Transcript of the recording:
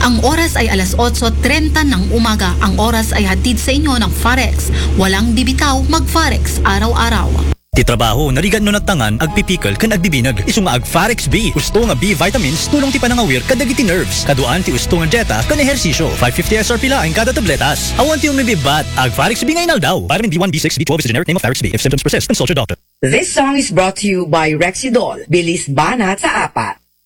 Ang oras ay alas 8:30 ng umaga. Ang oras ay hatid sa inyo ng Farex. Walang bibitaw, mag-Farex araw-araw. Ti trabaho, narigan no natangan, agpipikal kan agbibinag. Isu nga ag Farex B. Gusto nga B vitamins, tulong ti panangawir kadagiti nerves. Kaduan ti gusto nga jeta kan ehersisyo. 550 SRP laing kada tabletas. Awan ti umibibat, ag Farex B ngayon daw. Vitamin B1, B6, B12 is the generic name of Farex B. If symptoms persist, consult your doctor. This song is brought to you by Rexidol. Bilis banat sa apat.